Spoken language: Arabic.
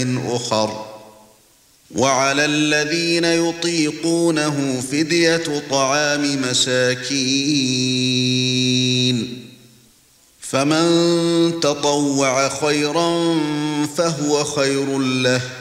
أخر. وعلى الذين يطيقونه فدية طعام مساكين، فمن تطوع خيرا فهو خير له،